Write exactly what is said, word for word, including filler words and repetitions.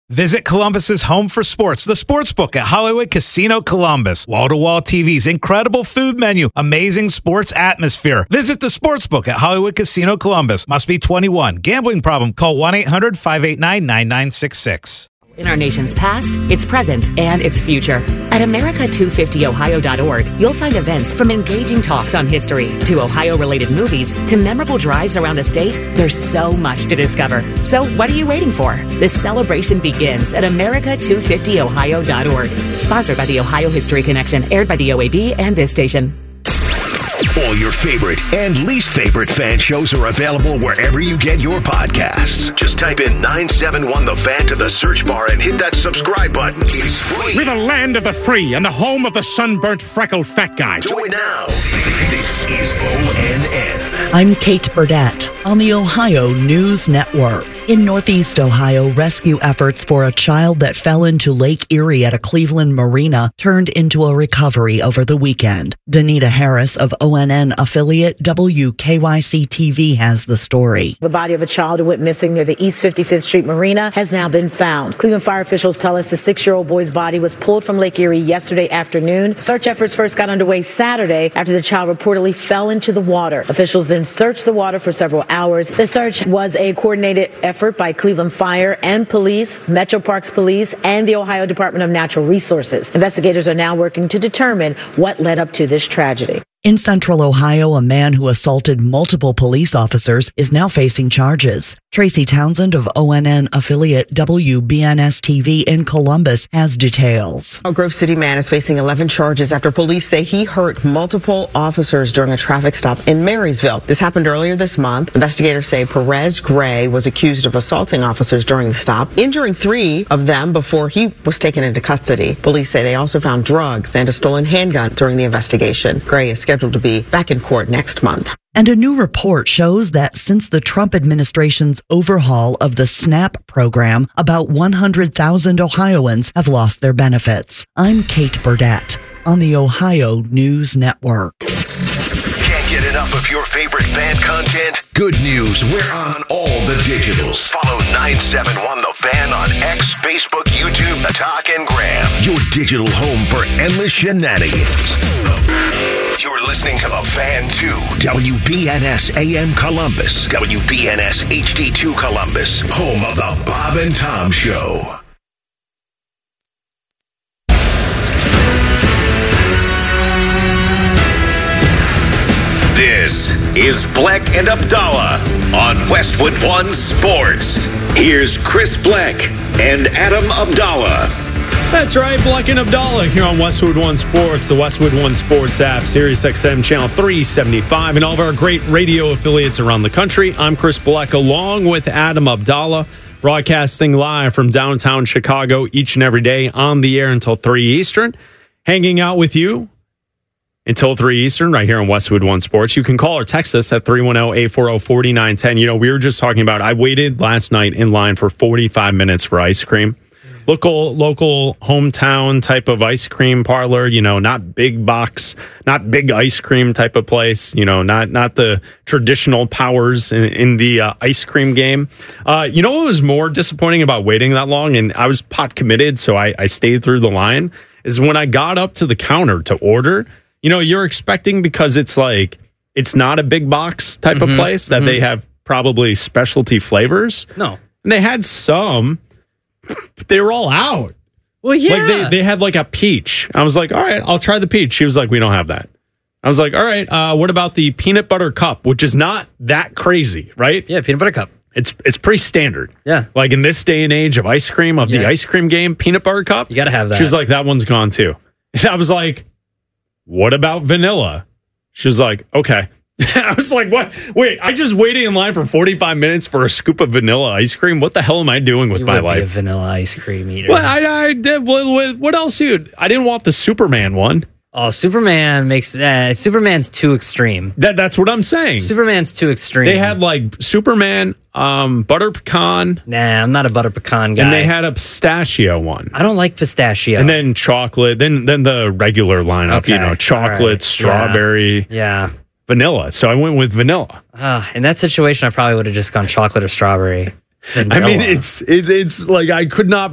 Visit Columbus's home for sports, the Sportsbook at Hollywood Casino Columbus. Wall-to-wall T Vs, incredible food menu, amazing sports atmosphere. Visit the Sportsbook at Hollywood Casino Columbus. Must be twenty-one. Gambling problem? Call one eight hundred five eight nine nine nine six six. In our nation's past, its present, and its future. At America two fifty Ohio dot org, you'll find events from engaging talks on history to Ohio-related movies to memorable drives around the state. There's so much to discover. So what are you waiting for? This celebration begins at America two fifty Ohio dot org. Sponsored by the Ohio History Connection, aired by the O A B and this station. All your favorite and least favorite fan shows are available wherever you get your podcasts. Just type in nine seven one The Fan to the search bar and hit that subscribe button. It's free. We're the land of the free and the home of the sunburnt, freckled fat guy. Do it now. This is O N N. I'm Kate Burdett on the Ohio News Network. In Northeast Ohio, rescue efforts for a child that fell into Lake Erie at a Cleveland marina turned into a recovery over the weekend. Danita Harris of O N N affiliate W K Y C T V has the story. The body of a child who went missing near the East fifty-fifth Street Marina has now been found. Cleveland fire officials tell us the six-year-old boy's body was pulled from Lake Erie yesterday afternoon. Search efforts first got underway Saturday after the child reportedly fell into the water. Officials then searched the water for several hours. The search was a coordinated effort by Cleveland Fire and Police, Metro Parks Police, and the Ohio Department of Natural Resources. Investigators are now working to determine what led up to this tragedy. In Central Ohio, a man who assaulted multiple police officers is now facing charges. Tracy Townsend of O N N affiliate W B N S T V in Columbus has details. A Grove City man is facing eleven charges after police say he hurt multiple officers during a traffic stop in Marysville. This happened earlier this month. Investigators say Perez Gray was accused of assaulting officers during the stop, injuring three of them before he was taken into custody. Police say they also found drugs and a stolen handgun during the investigation. Gray is scheduled to be back in court next month. And a new report shows that since the Trump administration's overhaul of the SNAP program, about one hundred thousand Ohioans have lost their benefits. I'm Kate Burdett on the Ohio News Network. Can't get enough of your favorite fan content? Good news, we're on all the digitals. Follow nine seven one The Fan on X, Facebook, YouTube, Talk, and Gram. Your digital home for endless shenanigans. You're listening to The Fan two, W B N S A M Columbus, W B N S H D two Columbus, home of The Bob and Tom Show. This is Bleck and Abdallah on Westwood One Sports. Here's Chris Bleck and Adam Abdallah. That's right, Bleck and Abdallah here on Westwood One Sports, the Westwood One Sports app, Sirius X M channel three seventy-five, and all of our great radio affiliates around the country. I'm Chris Bleck along with Adam Abdallah, broadcasting live from downtown Chicago each and every day on the air until three Eastern, hanging out with you until three Eastern right here on Westwood One Sports. You can call or text us at three one zero, eight four zero, four nine one zero. You know, we were just talking about, I waited last night in line for forty-five minutes for ice cream. Local, local hometown type of ice cream parlor, you know, not big box, not big ice cream type of place, you know, not not the traditional powers in, in the uh, ice cream game. Uh, you know what was more disappointing about waiting that long? And I was pot committed, so I, I stayed through the line, is when I got up to the counter to order, you know, you're expecting, because it's like, it's not a big box type mm-hmm, of place, that mm-hmm. they have probably specialty flavors. No. And they had some, but they were all out. Well, yeah. Like they, they had like a peach. I was like, all right, I'll try the peach. She was like, we don't have that. I was like, all right, uh, what about the peanut butter cup, which is not that crazy, right? Yeah, peanut butter cup. It's it's pretty standard. Yeah. Like in this day and age of ice cream, of yeah. the ice cream game, peanut butter cup. You got to have that. She was like, that one's gone too. And I was like, what about vanilla? She was like, okay. I was like, what? Wait, I just waited in line for forty-five minutes for a scoop of vanilla ice cream? What the hell am I doing with you my would life? Be a vanilla ice cream eater. Well, I, I did. What, what else? You? I didn't want the Superman one. Oh, Superman makes uh, Superman's too extreme. That that's what I'm saying. Superman's too extreme. They had like Superman, um, butter pecan. Nah, I'm not a butter pecan guy. And they had a pistachio one. I don't like pistachio. And then chocolate. Then then the regular lineup. Okay. You know, chocolate, right. strawberry, yeah. yeah, vanilla. So I went with vanilla. Uh, in that situation, I probably would have just gone chocolate or strawberry. Vanilla. I mean, it's it, it's like I could not